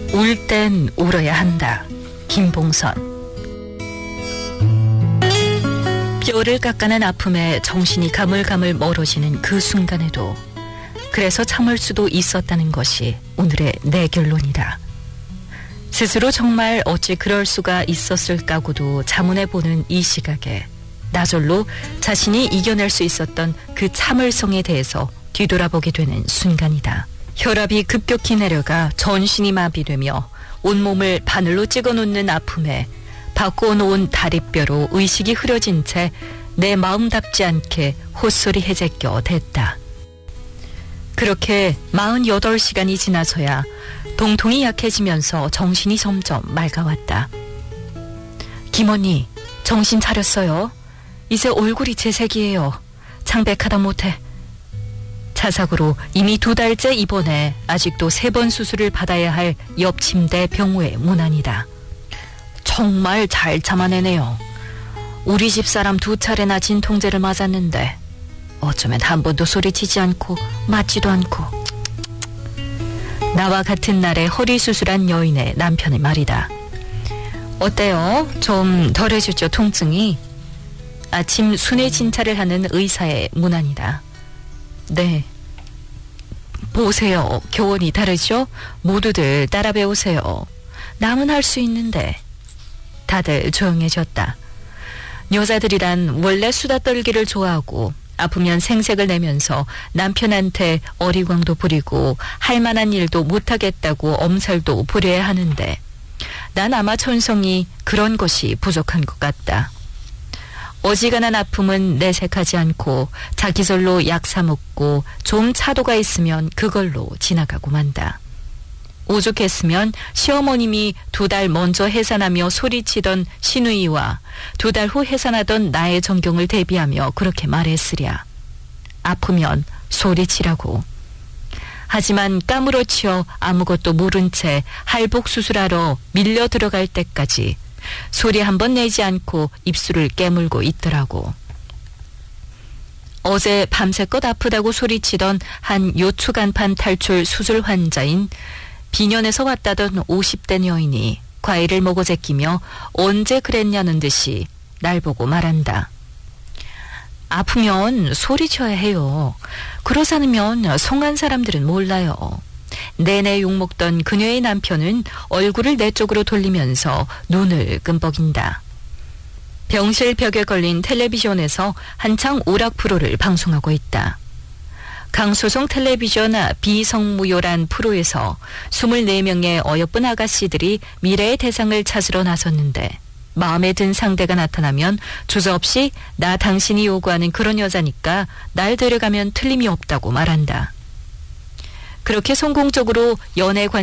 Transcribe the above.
울 땐 울어야 한다. 김봉선. 뼈를 깎아낸 아픔에 정신이 가물가물 멀어지는 그 순간에도 그래서 참을 수도 있었다는 것이 오늘의 내 결론이다. 스스로 정말 어찌 그럴 수가 있었을까고도 자문해보는 이 시각에 나절로 자신이 이겨낼 수 있었던 그 참을성에 대해서 뒤돌아보게 되는 순간이다. 혈압이 급격히 내려가 전신이 마비되며 온몸을 바늘로 찍어놓는 아픔에 바꿔놓은 다리뼈로 의식이 흐려진 채 내 마음답지 않게 헛소리 해제껴 댔다. 그렇게 48시간이 지나서야 동통이 약해지면서 정신이 점점 맑아왔다. 김언니, 정신 차렸어요? 이제 얼굴이 제 색이에요. 창백하다 못해. 자삭으로 이미 2달째 입원해 아직도 3번 수술을 받아야 할 옆 침대 병호의 문안이다. 정말 잘 참아내네요. 우리 집 사람 2차례나 진통제를 맞았는데 어쩌면 한 번도 소리치지 않고 맞지도 않고. 나와 같은 날에 허리 수술한 여인의 남편의 말이다. 어때요? 좀 덜해졌죠, 통증이? 아침 순회 진찰을 하는 의사의 문안이다. 네. 보세요. 교원이 다르죠? 모두들 따라 배우세요. 남은 할 수 있는데. 다들 조용해졌다. 여자들이란 원래 수다 떨기를 좋아하고 아프면 생색을 내면서 남편한테 어리광도 부리고 할 만한 일도 못하겠다고 엄살도 부려야 하는데 난 아마 천성이 그런 것이 부족한 것 같다. 어지간한 아픔은 내색하지 않고 자기절로 약 사 먹고 좀 차도가 있으면 그걸로 지나가고 만다. 오죽했으면 시어머님이 2달 먼저 해산하며 소리치던 시누이와 2달 후 해산하던 나의 전경을 대비하며 그렇게 말했으랴. 아프면 소리치라고. 하지만 까무러치어 아무것도 모른 채 할복 수술하러 밀려 들어갈 때까지 소리 한 번 내지 않고 입술을 깨물고 있더라고. 어제 밤새껏 아프다고 소리치던 한 요추간판 탈출 수술 환자인 비년에서 왔다던 50대 여인이 과일을 먹어 제끼며 언제 그랬냐는 듯이 날 보고 말한다. 아프면 소리쳐야 해요. 그러지 않으면 성한 사람들은 몰라요. 내내 욕먹던 그녀의 남편은 얼굴을 내 쪽으로 돌리면서 눈을 끔뻑인다. 병실 벽에 걸린 텔레비전에서 한창 오락 프로를 방송하고 있다. 강소성 텔레비전 비성무요란 프로에서 24명의 어여쁜 아가씨들이 미래의 대상을 찾으러 나섰는데 마음에 든 상대가 나타나면 주저없이 나 당신이 요구하는 그런 여자니까 날 데려가면 틀림이 없다고 말한다. 그렇게 성공적으로 연애 관